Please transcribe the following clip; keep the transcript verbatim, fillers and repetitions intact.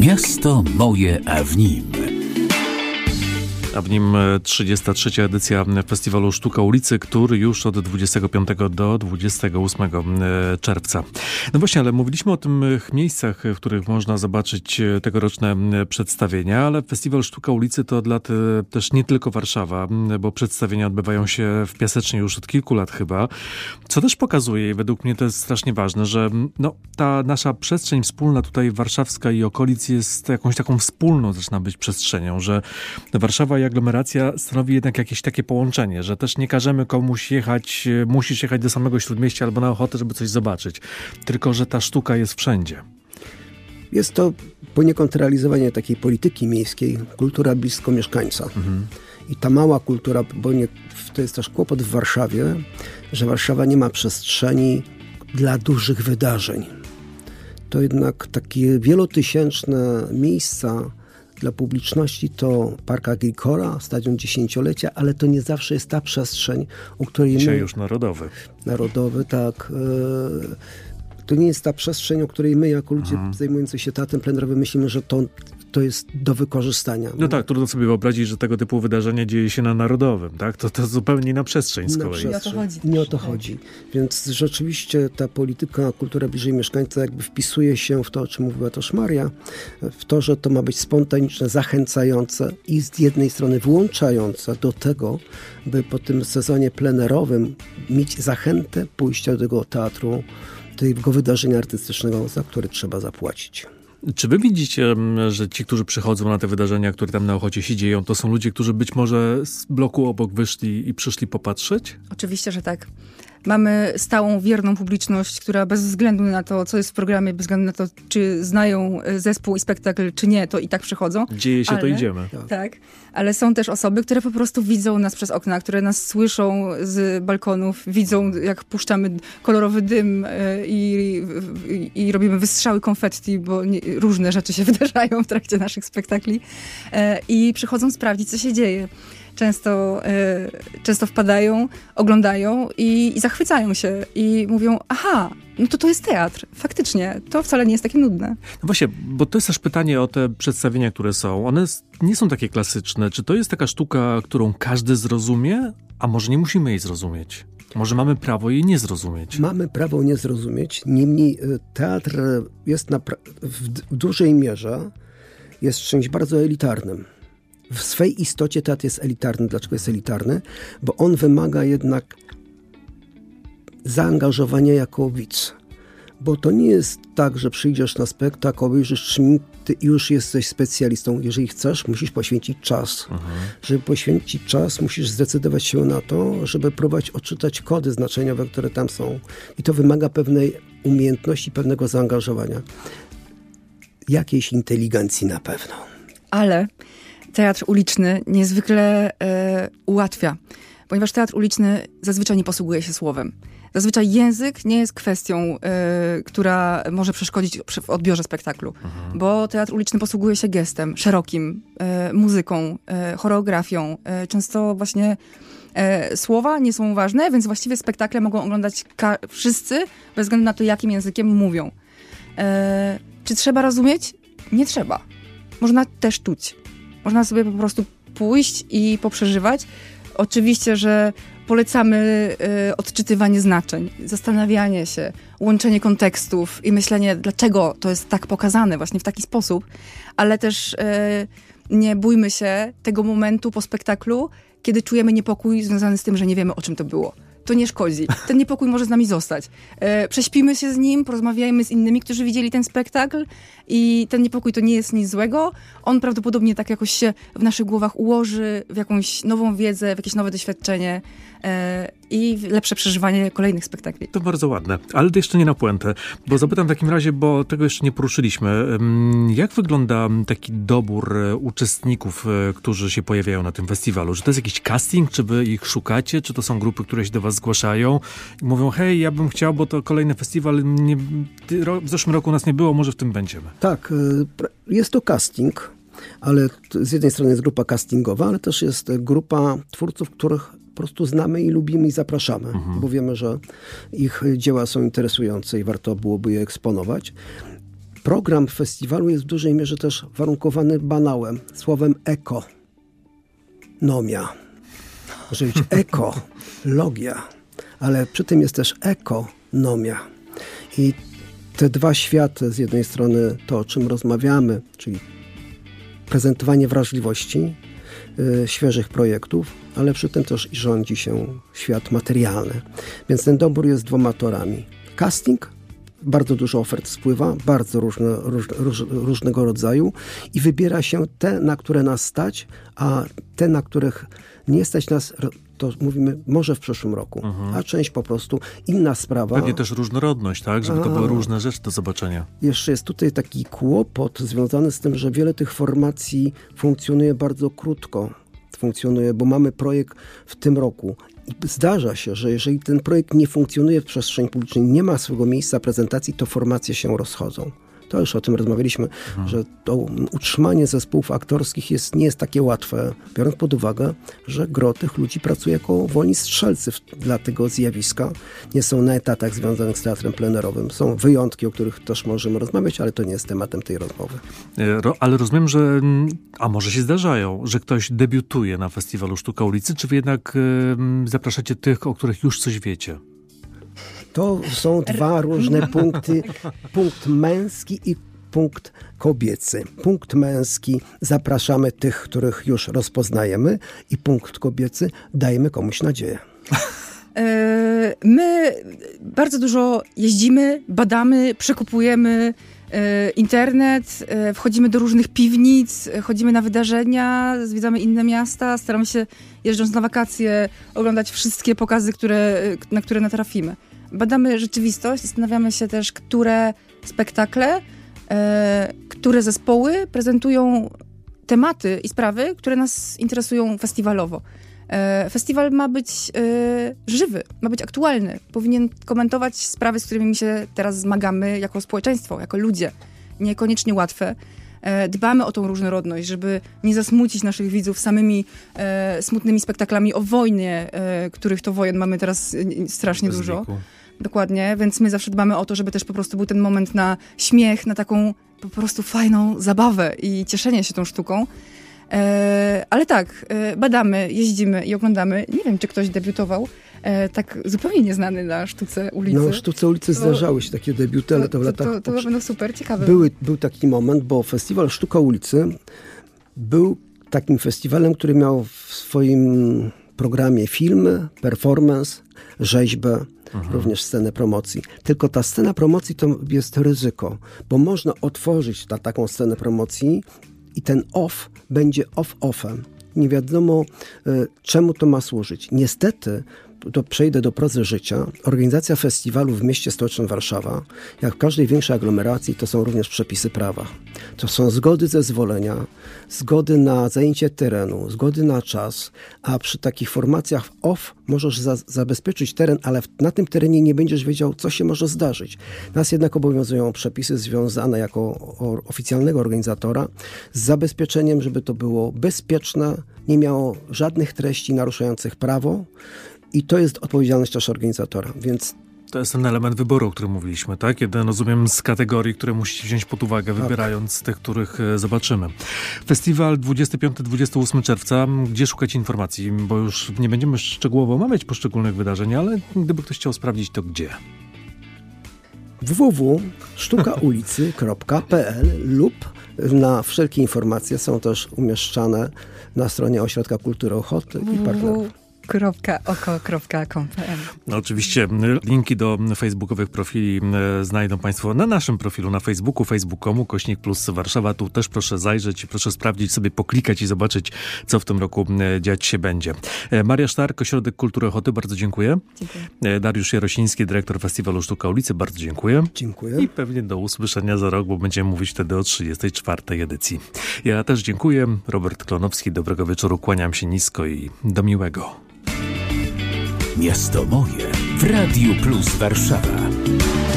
Miasto moje, a w nim. A w nim trzydziesta trzecia edycja Festiwalu Sztuka Ulicy, który już od dwudziestego piątego do dwudziestego ósmego czerwca. No właśnie, ale mówiliśmy o tych miejscach, w których można zobaczyć tegoroczne przedstawienia, ale Festiwal Sztuka Ulicy to od lat też nie tylko Warszawa, bo przedstawienia odbywają się w Piasecznie już od kilku lat chyba, co też pokazuje i według mnie to jest strasznie ważne, że no, ta nasza przestrzeń wspólna tutaj warszawska i okolic jest jakąś taką wspólną, zaczyna być przestrzenią, że Warszawa i aglomeracja stanowi jednak jakieś takie połączenie, że też nie każemy komuś jechać, musisz jechać do samego Śródmieścia albo na Ochotę, żeby coś zobaczyć. Tylko że ta sztuka jest wszędzie. Jest to poniekąd realizowanie takiej polityki miejskiej, kultura blisko mieszkańca. Mhm. I ta mała kultura, bo nie, to jest też kłopot w Warszawie, że Warszawa nie ma przestrzeni dla dużych wydarzeń. To jednak takie wielotysięczne miejsca dla publiczności to Park Agricole, Stadion Dziesięciolecia, ale to nie zawsze jest ta przestrzeń, o której Dzisiaj my... już narodowy. Narodowy, tak. To nie jest ta przestrzeń, o której my jako ludzie hmm. zajmujący się teatrem plenerowym myślimy, że to, to jest do wykorzystania. No tak, trudno sobie wyobrazić, że tego typu wydarzenie dzieje się na Narodowym, tak? To, to zupełnie inna przestrzeń z na kolei. Przestrzeń. Nie o to chodzi. Nie o to chodzi. Więc rzeczywiście ta polityka kultura bliżej mieszkańca jakby wpisuje się w to, o czym mówiła też Maria, w to, że to ma być spontaniczne, zachęcające i z jednej strony włączające do tego, by po tym sezonie plenerowym mieć zachętę pójścia do tego teatru, tego wydarzenia artystycznego, za które trzeba zapłacić. Czy wy widzicie, że ci, którzy przychodzą na te wydarzenia, które tam na Ochocie się dzieją, to są ludzie, którzy być może z bloku obok wyszli i przyszli popatrzeć? Oczywiście, że tak. Mamy stałą, wierną publiczność, która bez względu na to, co jest w programie, bez względu na to, czy znają zespół i spektakl, czy nie, to i tak przychodzą. Dzieje się, ale, to idziemy. Tak. tak, ale są też osoby, które po prostu widzą nas przez okna, które nas słyszą z balkonów, widzą, jak puszczamy kolorowy dym i, i, i robimy wystrzały konfetti, bo nie, różne rzeczy się wydarzają w trakcie naszych spektakli i przychodzą sprawdzić, co się dzieje. Często, y, często wpadają, oglądają i, i zachwycają się i mówią, aha, no to to jest teatr. Faktycznie, to wcale nie jest takie nudne. No właśnie, bo to jest też pytanie o te przedstawienia, które są. One nie są takie klasyczne. Czy to jest taka sztuka, którą każdy zrozumie? A może nie musimy jej zrozumieć? Może mamy prawo jej nie zrozumieć? Mamy prawo nie zrozumieć. Niemniej teatr jest na, w, w dużej mierze jest czymś bardzo elitarnym. W swej istocie teatr jest elitarny. Dlaczego jest elitarny? Bo on wymaga jednak zaangażowania jako widz. Bo to nie jest tak, że przyjdziesz na spektakl, obejrzysz trzy minuty i już jesteś specjalistą. Jeżeli chcesz, musisz poświęcić czas. Mhm. Żeby poświęcić czas, musisz zdecydować się na to, żeby próbować odczytać kody znaczeniowe, które tam są. I to wymaga pewnej umiejętności, pewnego zaangażowania. Jakiejś inteligencji na pewno. Ale teatr uliczny niezwykle e, ułatwia, ponieważ teatr uliczny zazwyczaj nie posługuje się słowem. Zazwyczaj język nie jest kwestią, e, która może przeszkodzić w odbiorze spektaklu, mhm. bo teatr uliczny posługuje się gestem szerokim, e, muzyką, e, choreografią. E, często właśnie e, słowa nie są ważne, więc właściwie spektakle mogą oglądać ka- wszyscy, bez względu na to, jakim językiem mówią. E, czy trzeba rozumieć? Nie trzeba. Można też czuć. Można sobie po prostu pójść i poprzeżywać. Oczywiście, że polecamy y, odczytywanie znaczeń, zastanawianie się, łączenie kontekstów i myślenie, dlaczego to jest tak pokazane właśnie w taki sposób, ale też y, nie bójmy się tego momentu po spektaklu, kiedy czujemy niepokój związany z tym, że nie wiemy, o czym to było. To nie szkodzi. Ten niepokój może z nami zostać. E, prześpimy się z nim, porozmawiajmy z innymi, którzy widzieli ten spektakl i ten niepokój to nie jest nic złego. On prawdopodobnie tak jakoś się w naszych głowach ułoży w jakąś nową wiedzę, w jakieś nowe doświadczenie e, i lepsze przeżywanie kolejnych spektakli. To bardzo ładne, ale to jeszcze nie na puentę, bo zapytam w takim razie, bo tego jeszcze nie poruszyliśmy. Jak wygląda taki dobór uczestników, którzy się pojawiają na tym festiwalu? Czy to jest jakiś casting, czy wy ich szukacie, czy to są grupy, które się do was zgłaszają i mówią, hej, ja bym chciał, bo to kolejny festiwal, nie, w zeszłym roku nas nie było, może w tym będziemy. Tak, jest to casting, ale z jednej strony jest grupa castingowa, ale też jest grupa twórców, których po prostu znamy i lubimy i zapraszamy, mhm. bo wiemy, że ich dzieła są interesujące i warto byłoby je eksponować. program festiwalu jest w dużej mierze też warunkowany banałem, słowem ekonomia. Może być ekologia, ale przy tym jest też ekonomia. I te dwa światy, z jednej strony to, o czym rozmawiamy, czyli prezentowanie wrażliwości, y, świeżych projektów, ale przy tym też rządzi się świat materialny. Więc ten dobór jest dwoma torami. Casting, bardzo dużo ofert spływa, bardzo różne, róż, róż, różnego rodzaju i wybiera się te, na które nas stać, a te, na których nie stać nas, to mówimy może w przyszłym roku, mhm. a część po prostu inna sprawa. Pewnie też różnorodność, tak? Żeby a, to były różne rzeczy do zobaczenia. Jeszcze jest tutaj taki kłopot związany z tym, że wiele tych formacji funkcjonuje bardzo krótko. Funkcjonuje, bo mamy projekt w tym roku. I zdarza się, że jeżeli ten projekt nie funkcjonuje w przestrzeni publicznej, nie ma swojego miejsca prezentacji, to formacje się rozchodzą. To już o tym rozmawialiśmy, mhm. że to utrzymanie zespołów aktorskich jest, nie jest takie łatwe, biorąc pod uwagę, że gro tych ludzi pracuje jako wolni strzelcy w, dla tego zjawiska. Nie są na etatach związanych z teatrem plenerowym. Są wyjątki, o których też możemy rozmawiać, ale to nie jest tematem tej rozmowy. Ro, ale rozumiem, że a może się zdarzają, że ktoś debiutuje na Festiwalu Sztuka Ulicy, czy wy jednak y, zapraszacie tych, o których już coś wiecie? To są dwa różne punkty. Punkt męski i punkt kobiecy. Punkt męski zapraszamy tych, których już rozpoznajemy i punkt kobiecy dajemy komuś nadzieję. My bardzo dużo jeździmy, badamy, przekupujemy internet, wchodzimy do różnych piwnic, chodzimy na wydarzenia, zwiedzamy inne miasta, staramy się, jeżdżąc na wakacje, oglądać wszystkie pokazy, które, na które natrafimy. Badamy rzeczywistość, zastanawiamy się też, które spektakle, e, które zespoły prezentują tematy i sprawy, które nas interesują festiwalowo. E, festiwal ma być e, żywy, ma być aktualny. Powinien komentować sprawy, z którymi się teraz zmagamy jako społeczeństwo, jako ludzie. Niekoniecznie łatwe. E, dbamy o tą różnorodność, żeby nie zasmucić naszych widzów samymi e, smutnymi spektaklami o wojnie, e, których to wojen mamy teraz e, strasznie Bez dużo. wieku. Dokładnie, więc my zawsze dbamy o to, żeby też po prostu był ten moment na śmiech, na taką po prostu fajną zabawę i cieszenie się tą sztuką. E, ale tak, e, badamy, jeździmy i oglądamy. Nie wiem, czy ktoś debiutował e, tak zupełnie nieznany na Sztuce Ulicy. No, Sztuce Ulicy to, zdarzały się takie debiuty, ale to w latach... To, to, to będą super ciekawe. Były, był taki moment, bo Festiwal Sztuka Ulicy był takim festiwalem, który miał w swoim programie filmy, performance, rzeźbę, mhm. również scenę promocji. Tylko ta scena promocji to jest ryzyko, bo można otworzyć na taką scenę promocji i ten off będzie off-offem. Nie wiadomo, y, czemu to ma służyć. Niestety, to przejdę do prozy życia. Organizacja festiwalu w mieście stołecznym Warszawa, jak w każdej większej aglomeracji, to są również przepisy prawa. To są zgody, zezwolenia, zgody na zajęcie terenu, zgody na czas, a przy takich formacjach off możesz za, zabezpieczyć teren, ale w, na tym terenie nie będziesz wiedział, co się może zdarzyć. Nas jednak obowiązują przepisy związane jako o, oficjalnego organizatora z zabezpieczeniem, żeby to było bezpieczne, nie miało żadnych treści naruszających prawo, i to jest odpowiedzialność też organizatora, więc... To jest ten element wyboru, o którym mówiliśmy, tak? Jeden, rozumiem, z kategorii, które musicie wziąć pod uwagę, tak, wybierając tych, których zobaczymy. Festiwal dwudziestego piątego do dwudziestego ósmego czerwca. Gdzie szukać informacji? Bo już nie będziemy szczegółowo omawiać poszczególnych wydarzeń, ale gdyby ktoś chciał sprawdzić, to gdzie? w w w kropka sztuka ulicy kropka p l lub na wszelkie informacje są też umieszczane na stronie Ośrodka Kultury Ochoty i partnerów. oko kropka com kropka p l. No, oczywiście linki do facebookowych profili znajdą Państwo na naszym profilu na Facebooku, facebook kropka com, kośnik plus Warszawa. Tu też proszę zajrzeć, proszę sprawdzić, sobie poklikać i zobaczyć, co w tym roku dziać się będzie. Maria Sztark, Ośrodek Kultury Ochoty, bardzo dziękuję. Dziękuję. Dariusz Jarosiński, dyrektor Festiwalu Sztuka Ulicy, bardzo dziękuję. Dziękuję. I pewnie do usłyszenia za rok, bo będziemy mówić wtedy o trzydziestej czwartej edycji. Ja też dziękuję. Robert Klonowski, dobrego wieczoru, kłaniam się nisko i do miłego. Miasto moje w Radiu Plus Warszawa.